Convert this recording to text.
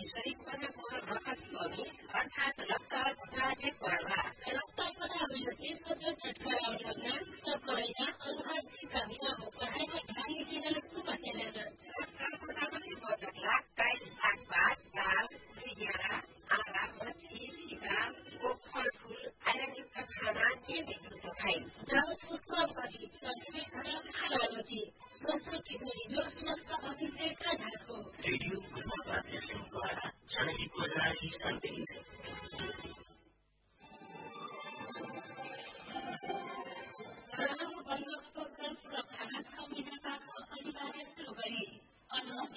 शरीरमा रगत कमी अर्थात् रक्तचापले पर्दा रक्तचापले सतत झटका चक्कर होइन अनुहार बिना पढाइमा ध्यान दिएर समस्या रक्तचापले बच्चा काई सागपात दाल बियारा आँडा मच्छी शिकार फलफूल आइरनयुक्त खाना नियमित रूपमा खाइन् जङ्क फुड कम गरी सन्तुलित खाना रुचि स्वस्थ टिप्पणी जो स्वस्थ अभिप्रेतका धारको रेडियो गुणवत्ता एफएमद्वारा जनहितको जारी सन्देश